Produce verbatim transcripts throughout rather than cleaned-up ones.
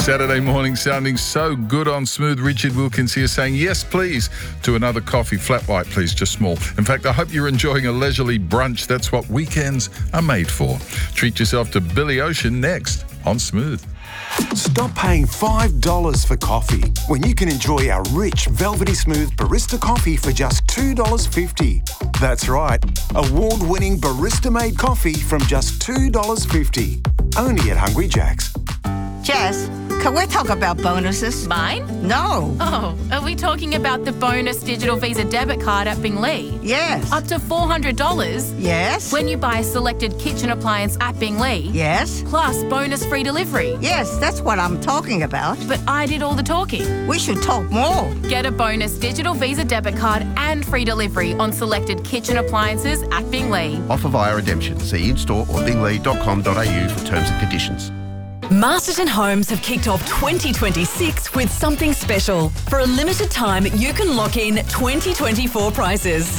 Saturday morning sounding so good on Smooth. Richard Wilkins here saying, yes, please, to another coffee. Flat white, please, just small. In fact, I hope you're enjoying a leisurely brunch. That's what weekends are made for. Treat yourself to Billy Ocean next on Smooth. Stop paying five dollars for coffee when you can enjoy our rich, velvety smooth barista coffee for just two dollars fifty. That's right, award-winning barista-made coffee from just two dollars fifty. Only at Hungry Jack's. Jess, can we talk about bonuses? Mine? No. Oh, are we talking about the bonus digital Visa debit card at Binglee? Yes. Up to four hundred dollars? Yes. When you buy a selected kitchen appliance at Binglee? Yes. Plus bonus free delivery? Yes, that's what I'm talking about. But I did all the talking. We should talk more. Get a bonus digital Visa debit card and free delivery on selected kitchen appliances at Binglee. Offer via redemption. See in-store or binglee dot com dot a u for terms and conditions. Masterton Homes have kicked off twenty twenty-six with something special. For a limited time, you can lock in twenty twenty-four prices.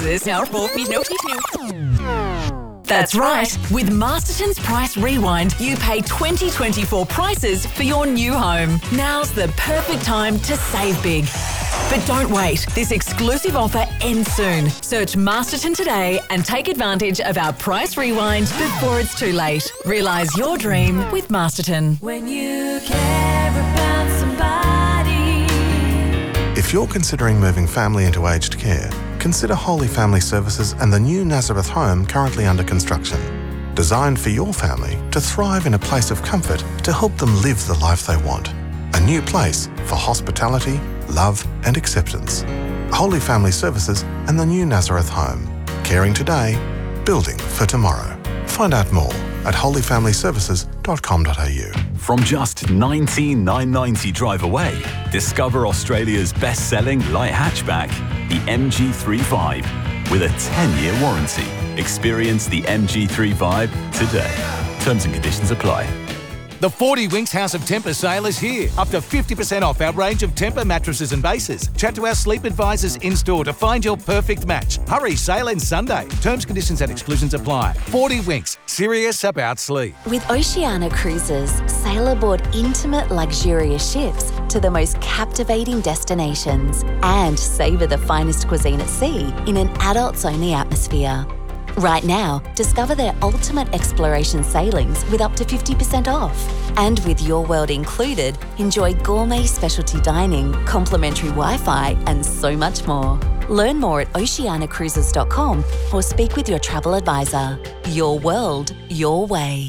That's right. With Masterton's Price Rewind, you pay twenty twenty-four prices for your new home. Now's the perfect time to save big. But don't wait. This exclusive offer ends soon. Search Masterton today and take advantage of our Price Rewind before it's too late. Realise your dream with Masterton. When you care about somebody. If you're considering moving family into aged care, consider Holy Family Services and the new Nazareth home currently under construction. Designed for your family to thrive in a place of comfort to help them live the life they want. A new place for hospitality, love and acceptance. Holy Family Services and the new Nazareth home. Caring today, building for tomorrow. Find out more at holy family services dot com dot a u. From just nineteen thousand nine hundred ninety drive away, discover Australia's best-selling light hatchback, the M G three five, with a ten-year warranty. Experience the M G three five today. Terms and conditions apply. The forty Winks House of Tempur sale is here. Up to fifty percent off our range of Tempur mattresses and bases. Chat to our sleep advisors in-store to find your perfect match. Hurry, sale ends Sunday. Terms, conditions and exclusions apply. forty Winks, serious about sleep. With Oceania Cruises, sail aboard intimate, luxurious ships to the most captivating destinations and savour the finest cuisine at sea in an adults-only atmosphere. Right now, discover their ultimate exploration sailings with up to fifty percent off. And with Your World included, enjoy gourmet specialty dining, complimentary Wi-Fi and so much more. Learn more at oceania cruises dot com or speak with your travel advisor. Your world, your way.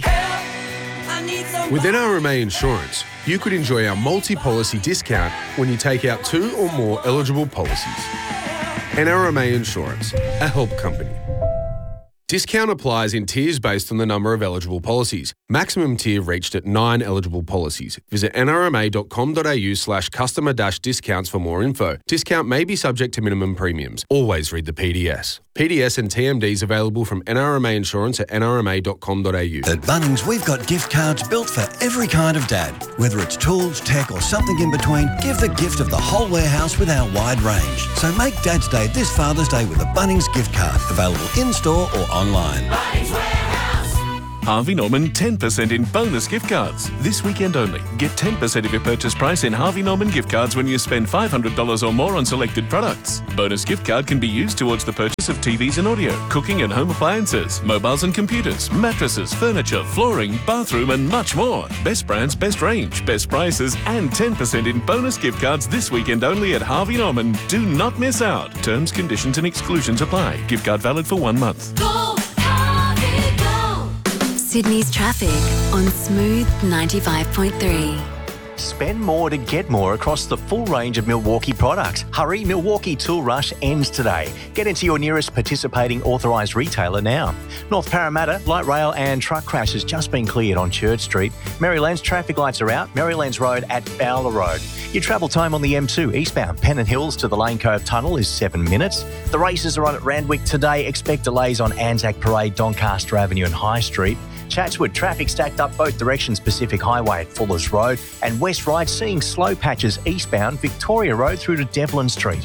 With N R M A Insurance, you could enjoy our multi-policy discount when you take out two or more eligible policies. N R M A Insurance, a help company. Discount applies in tiers based on the number of eligible policies. Maximum tier reached at nine eligible policies. Visit n r m a dot com dot a u slash customer dash discounts for more info. Discount may be subject to minimum premiums. Always read the P D S. P D S and T M Ds available from N R M A Insurance at n r m a dot com dot a u. At Bunnings, we've got gift cards built for every kind of dad. Whether it's tools, tech or something in between, give the gift of the whole warehouse with our wide range. So make Dad's Day this Father's Day with a Bunnings gift card. Available in-store or online. Bunnings Warehouse. Harvey Norman ten percent in bonus gift cards. This weekend only. Get ten percent of your purchase price in Harvey Norman gift cards when you spend five hundred dollars or more on selected products. Bonus gift card can be used towards the purchase of T Vs and audio, cooking and home appliances, mobiles and computers, mattresses, furniture, flooring, bathroom and much more. Best brands, best range, best prices and ten percent in bonus gift cards this weekend only at Harvey Norman. Do not miss out. Terms, conditions and exclusions apply. Gift card valid for one month. Go, Harvey, go. Sydney's traffic on Smooth ninety-five point three. Spend more to get more across the full range of Milwaukee products. Hurry, Milwaukee Tool Rush ends today. Get into your nearest participating authorised retailer now. North Parramatta, light rail and truck crash has just been cleared on Church Street. Maryland's traffic lights are out. Maryland's Road at Fowler Road. Your travel time on the M two eastbound Pennant Hills to the Lane Cove Tunnel is seven minutes. The races are on at Randwick today. Expect delays on Anzac Parade, Doncaster Avenue and High Street. Chatswood traffic stacked up both directions Pacific Highway at Fullers Road and West Ryde seeing slow patches eastbound Victoria Road through to Devlin Street.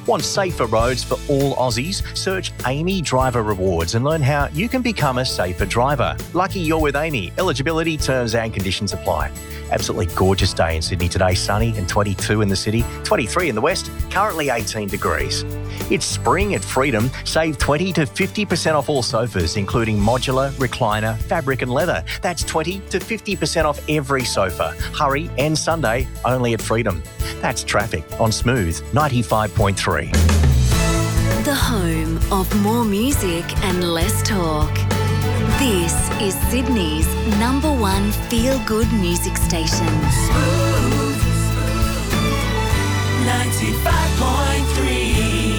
Want safer roads for all Aussies? Search Amy Driver Rewards and learn how you can become a safer driver. Lucky you're with Amy. Eligibility, terms and conditions apply. Absolutely gorgeous day in Sydney today. Sunny and twenty-two in the city, twenty-three in the west, currently eighteen degrees. It's spring at Freedom. Save twenty to fifty percent off all sofas, including modular, recliner, fabric and leather. That's twenty to fifty percent off every sofa. Hurry and Sunday only at Freedom. That's traffic on Smooth ninety-five point three. The home of more music and less talk. This is Sydney's number one feel-good music station. Smooth ninety-five point three.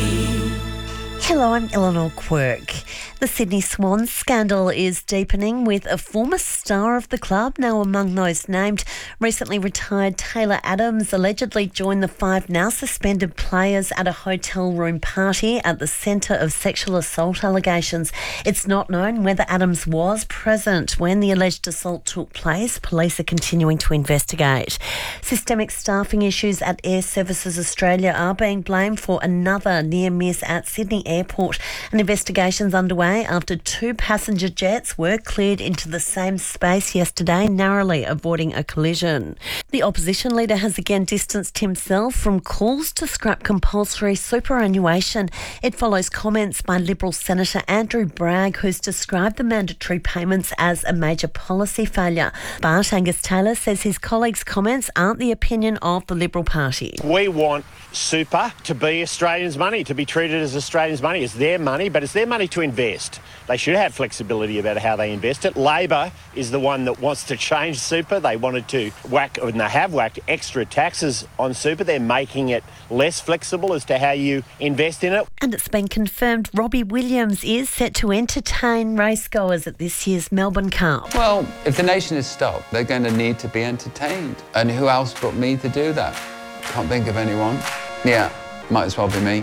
Hello, I'm Eleanor Quirk. The Sydney Swans scandal is deepening, with a former star of the club, now among those named, recently retired Taylor Adams, allegedly joined the five now suspended players at a hotel room party at the centre of sexual assault allegations. It's not known whether Adams was present when the alleged assault took place. Police are continuing to investigate. Systemic staffing issues at Air Services Australia are being blamed for another near miss at Sydney Airport. An investigation's underway after two passenger jets were cleared into the same space yesterday, narrowly avoiding a collision. The opposition leader has again distanced himself from calls to scrap compulsory superannuation. It follows comments by Liberal Senator Andrew Bragg, who's described the mandatory payments as a major policy failure. But Angus Taylor says his colleagues' comments aren't the opinion of the Liberal Party. We want super to be Australians' money, to be treated as Australians' money. It's their money, but it's their money to invest. They should have flexibility about how they invest it. Labor is the one that wants to change super. They wanted to whack, and they have whacked extra taxes on super. They're making it less flexible as to how you invest in it. And it's been confirmed Robbie Williams is set to entertain racegoers at this year's Melbourne Cup. Well, if the nation is stopped, they're going to need to be entertained. And who else but me to do that? Can't think of anyone. Yeah, might as well be me.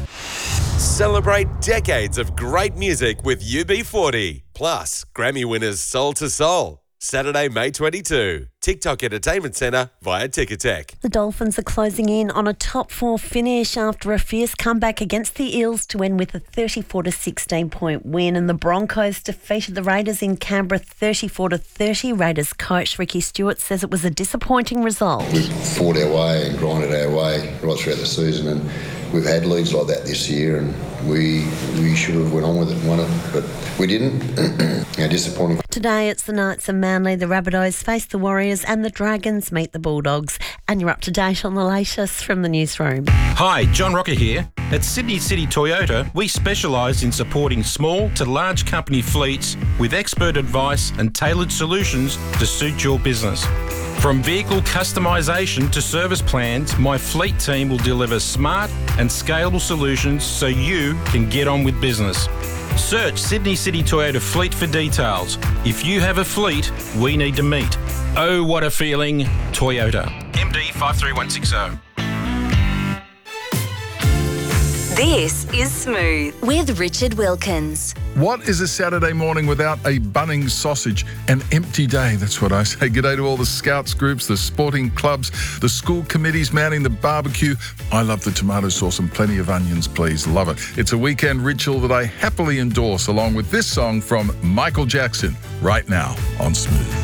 Celebrate decades of great music with U B forty. Plus, Grammy winners Soul to Soul. Saturday, May twenty-second. TikTok Entertainment Centre via Ticketek. The Dolphins are closing in on a top four finish after a fierce comeback against the Eels to end with a thirty-four to sixteen point win, and the Broncos defeated the Raiders in Canberra thirty-four to thirty. Raiders coach Ricky Stewart says it was a disappointing result. We've fought our way and grinded our way right throughout the season, and we've had leads like that this year, and we we should have went on with it and won it, but we didn't. Yeah, disappointing. Today it's the Knights of Manly, the Rabbitohs face the Warriors, and the Dragons meet the Bulldogs. And you're up to date on the latest from the newsroom. Hi, John Rocker here. At Sydney City Toyota, we specialise in supporting small to large company fleets with expert advice and tailored solutions to suit your business. From vehicle customisation to service plans, my fleet team will deliver smart and scalable solutions so you can get on with business. Search Sydney City Toyota Fleet for details. If you have a fleet, we need to meet. Oh, what a feeling. Toyota. M D five three one six zero. This is Smooth with Richard Wilkins. What is a Saturday morning without a Bunnings sausage? An empty day, that's what I say. G'day to all the scouts groups, the sporting clubs, the school committees mounting the barbecue. I love the tomato sauce and plenty of onions, please. Love it. It's a weekend ritual that I happily endorse, along with this song from Michael Jackson, right now on Smooth.